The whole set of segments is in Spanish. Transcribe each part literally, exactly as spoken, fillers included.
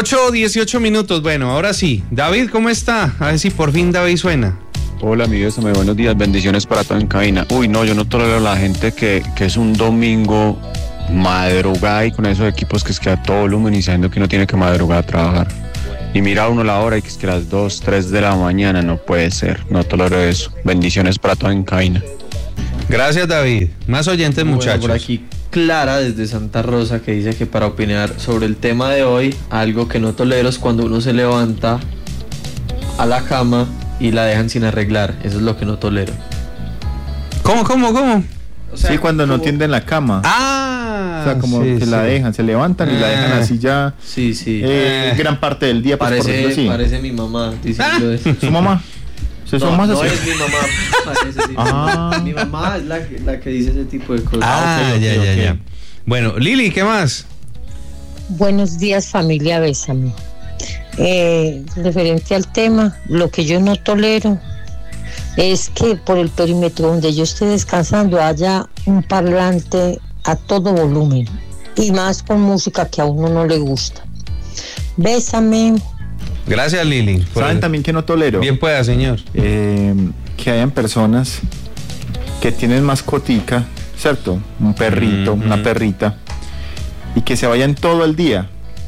ocho dieciocho minutos, bueno, ahora sí. David, ¿cómo está? A ver si por fin David suena. Hola, mi Bésame, buenos días, bendiciones para toda en cabina. Uy, no, yo no tolero a la gente que, que es un domingo madrugada y con esos equipos que es que a todo volumen y sabiendo que uno tiene que madrugar a trabajar. Y mira uno la hora y que es que a las dos, tres de la mañana, no puede ser, no tolero eso. Bendiciones para toda en cabina. Gracias, David. Más oyentes, Bueno, muchachos. por aquí Clara desde Santa Rosa que dice que para opinar sobre el tema de hoy, algo que no tolero es cuando uno se levanta a la cama y la dejan sin arreglar. Eso es lo que no tolero. ¿Cómo, cómo, cómo? O sea, sí, cuando como... no tienden la cama. Ah, o sea, como sí, que sí. la dejan, se levantan y ah, la dejan así ya. Sí, sí. Eh, eh, gran parte del día. Pues, parece, por así. parece mi mamá diciendo ah. eso. ¿Su mamá? ¿Se no, más no así? es mi mamá. Parece, sí, ah. Mi mamá es la que, la que dice ese tipo de cosas. Ah, okay, ya, okay, ya, okay. ya. Bueno, Lili, ¿qué más? Buenos días, familia Bésame. Eh, referente al tema, lo que yo no tolero es que por el perímetro donde yo esté descansando haya un parlante a todo volumen y más con música que a uno no le gusta. Bésame. Gracias, Lili. ¿Saben el... también que no tolero? Bien pueda, señor. Eh, que hayan personas que tienen mascotica, ¿cierto? Un perrito, mm-hmm. una perrita, y que se vayan todo el día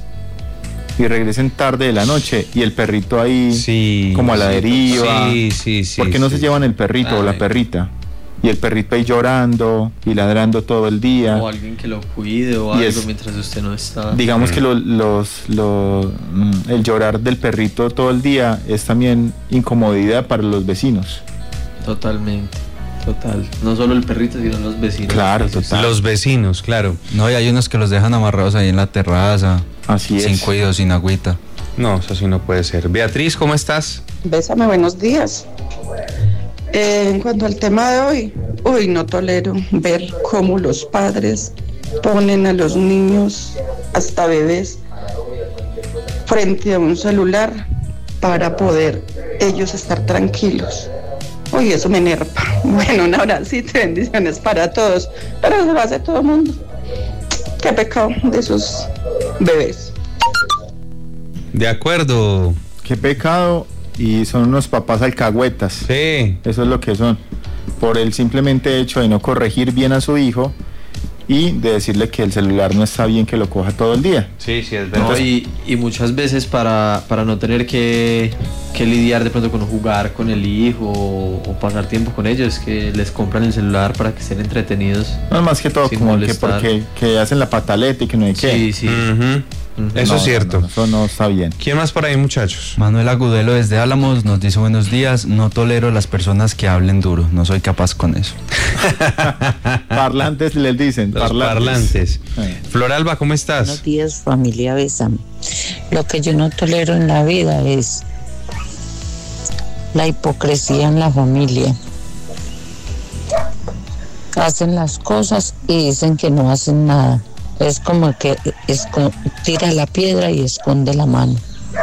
y regresen tarde de la noche y el perrito ahí sí, como a la deriva. Sí, sí, sí. ¿Por qué no sí, se llevan el perrito Ay. o la perrita? Y el perrito ahí llorando y ladrando todo el día. O alguien que lo cuide o y algo es, mientras usted no está. Digamos mm. que lo, los, lo, el llorar del perrito todo el día es también incomodidad para los vecinos. Totalmente. Total, no solo el perrito, sino los vecinos. Claro, total. Los vecinos, claro. No, y hay unos que los dejan amarrados ahí en la terraza. Así es. Sin cuidado, sin agüita. No, eso sí no puede ser. Beatriz, ¿cómo estás? Bésame, buenos días. Eh, en cuanto al tema de hoy, uy, no tolero ver cómo los padres ponen a los niños, hasta bebés, frente a un celular para poder ellos estar tranquilos. Uy, eso me enerva. Bueno, un abracito, bendiciones para todos. Pero eso lo hace todo el mundo. Qué pecado de esos bebés. De acuerdo. Qué pecado. Y son unos papás alcahuetas. Sí. Eso es lo que son. Por el simplemente hecho de no corregir bien a su hijo y de decirle que el celular no está bien que lo coja todo el día. Sí, sí, es verdad. No, y, y muchas veces para, para no tener que, que lidiar de pronto con jugar con el hijo o, o pasar tiempo con ellos, que les compran el celular para que estén entretenidos. No, más que todo como molestar. que porque que hacen la pataleta y que no hay que. Sí, sí. Uh-huh. Uh-huh. Eso no, es cierto. No, no, eso no está bien. ¿Quién más por ahí, muchachos? Manuel Agudelo desde Álamos nos dice buenos días. No tolero las personas que hablen duro. No soy capaz con eso. Parlantes les dicen. Los parlantes. parlantes. Floralba, ¿cómo estás? Buenos días, familia Bésame. Lo que yo no tolero en la vida es la hipocresía en la familia. Hacen las cosas y dicen que no hacen nada. Es como que esco- tira la piedra y esconde la mano.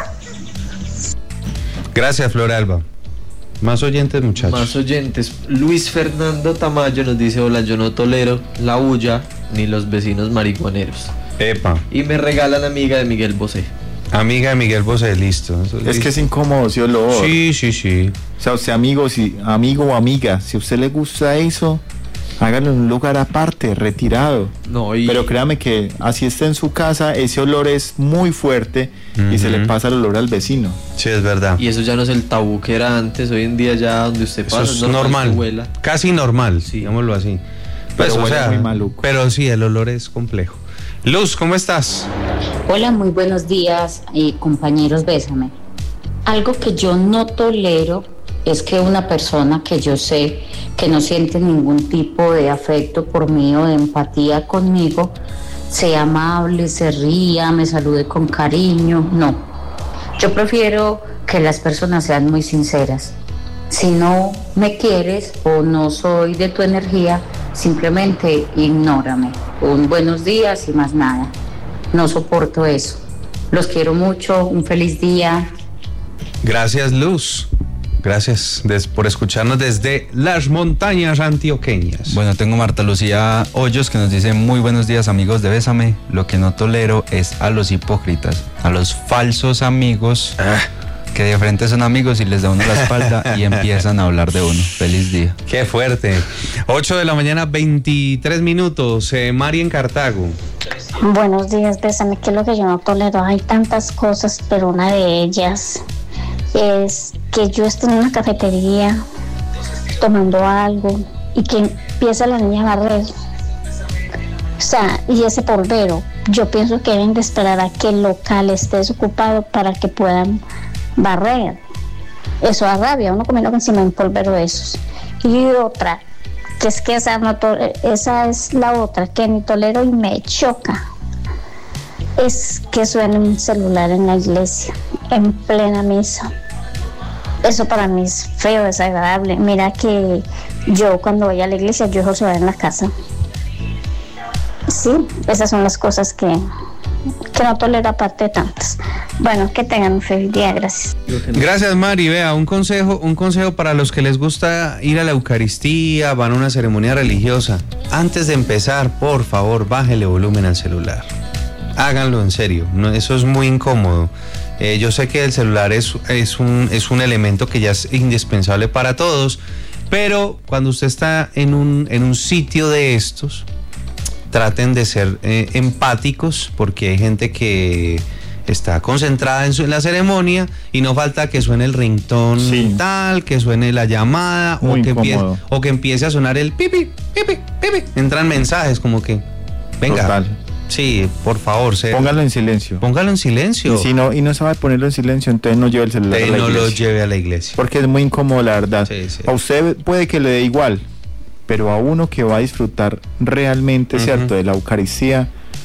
Gracias, Floralba. Más oyentes, muchachos. Más oyentes. Luis Fernando Tamayo nos dice: hola, yo no tolero la bulla ni los vecinos marihuaneros. Epa. Y me regalan amiga de Miguel Bosé. Amiga de Miguel Bosé, listo. Eso es es listo. que es incómodo, ¿sí o lo? Sí, sí, sí. O sea, usted amigo, si, amigo o amiga, si a usted le gusta eso, hágalo en un lugar aparte, retirado. No, y... Pero créame que así está en su casa, ese olor es muy fuerte uh-huh. y se le pasa el olor al vecino. Sí, es verdad. Y eso ya no es el tabú que era antes. Hoy en día ya donde usted pasa eso es normal, normal. Casi normal, sí. Digámoslo así. Pues, pero o sea, muy maluco. Pero sí, el olor es complejo. Luz, ¿cómo estás? Hola, muy buenos días, eh, compañeros, Bésame. Algo que yo no tolero es que una persona que yo sé que no siente ningún tipo de afecto por mí o de empatía conmigo, sea amable, se ría, me salude con cariño. No, yo prefiero que las personas sean muy sinceras. Si no me quieres o no soy de tu energía, simplemente ignórame. Un buenos días y más nada. No soporto eso. Los quiero mucho, un feliz día. Gracias, Luz. gracias des, por escucharnos desde las montañas antioqueñas. Bueno, tengo Marta Lucía Hoyos que nos dice: muy buenos días, amigos de Bésame. Lo que no tolero es a los hipócritas, a los falsos amigos ah. que de frente son amigos y les da uno la espalda y empiezan a hablar de uno. Feliz día. Qué fuerte. ocho de la mañana, veintitrés minutos. Eh, Mari en Cartago. Buenos días, Bésame. ¿Qué es lo que yo no tolero? Hay tantas cosas, pero una de ellas es que yo esté en una cafetería tomando algo y que empieza la niña a barrer. O sea, y ese polvero, yo pienso que deben de esperar a que el local esté desocupado para que puedan barrer. Eso da rabia, uno comiendo encima de un polvero de esos. Y otra, que es que esa, no to- esa es la otra que ni tolero y me choca, es que suene un celular en la iglesia, en plena misa. Eso para mí es feo, desagradable. Mira que yo cuando voy a la iglesia, yo dejo el celular en la casa. Sí, esas son las cosas que, que no tolero, aparte de tantas. Bueno, que tengan un feliz día, gracias. Gracias, Mari. Vea, un consejo, un consejo para los que les gusta ir a la Eucaristía, van a una ceremonia religiosa. Antes de empezar, por favor, bájele volumen al celular. Háganlo en serio, no, eso es muy incómodo. Eh, yo sé que el celular es, es, un, es un elemento que ya es indispensable para todos, pero cuando usted está en un, en un sitio de estos, traten de ser eh, empáticos, porque hay gente que está concentrada en, su, en la ceremonia y no falta que suene el ringtone sí. tal, que suene la llamada o que, empiece, o que empiece a sonar el pipi, pipi, pipi. Entran mensajes como que, venga. Total. Sí, por favor. Se... Póngalo en silencio. Póngalo en silencio. Y si no, y no sabe ponerlo en silencio, entonces no lleve el celular Entonces a la no iglesia. lo lleve a la iglesia. Porque es muy incómodo, la verdad. Sí, sí. A usted puede que le dé igual, pero a uno que va a disfrutar realmente, uh-huh. ¿cierto?, de la Eucaristía,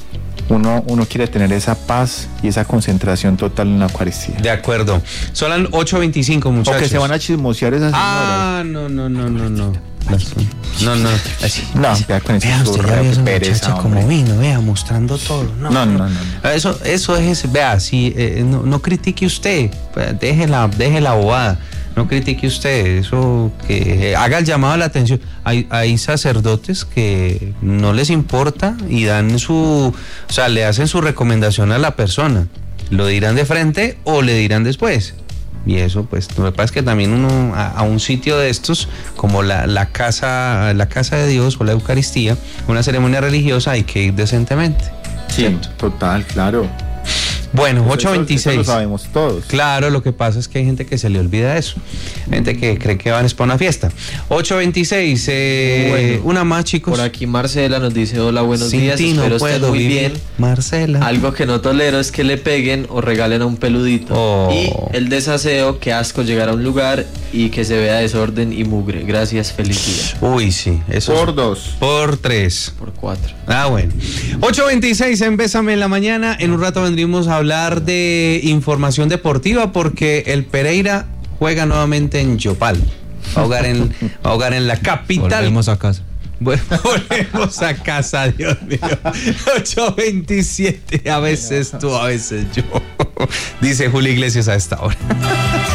uno, uno quiere tener esa paz y esa concentración total en la Eucaristía. De acuerdo. Son las ocho veinticinco, muchachos. O que se van a chismosear esas señoras. Ah, no, no, no, no, no. No, no, así. No, vea con ese vea usted, ya vio esa muchacha como vino, vea, mostrando todo. No, no, no, no, no. Eso, eso es, vea, sí, eh, no, no critique usted, deje la, deje la bobada. No critique usted, eso, que eh, haga el llamado a la atención. Hay, hay sacerdotes que no les importa y dan su, o sea, le hacen su recomendación a la persona. Lo dirán de frente o le dirán después. Y eso, pues, lo que pasa es que también uno a, a un sitio de estos, como la, la casa, la casa de Dios o la Eucaristía, una ceremonia religiosa, hay que ir decentemente. Sí, ¿cierto? Total, claro. Bueno, pues ocho veintiséis. Eso, eso lo sabemos todos. Claro, lo que pasa es que hay gente que se le olvida eso. Gente que cree que van a para una fiesta. ocho veintiséis, eh, bueno, una más, chicos. Por aquí Marcela nos dice: hola, buenos Sin días, ti no espero puedo estén muy vivir, bien. Marcela. Algo que no tolero es que le peguen o regalen a un peludito. Oh. Y el desaseo, que asco llegar a un lugar y que se vea desorden y mugre. Gracias, feliz día. Uy, sí. Eso por es, dos. Por tres. Por cuatro. Ah, bueno. ocho veintiséis en Bésame en la mañana. En un rato vendremos a hablar de información deportiva porque el Pereira juega nuevamente en Yopal. Va a jugar en, va a jugar en la capital. Volvemos a casa. Bueno, volvemos a casa, Dios mío. ocho veintisiete, a veces tú, a veces yo. Dice Julio Iglesias a esta hora.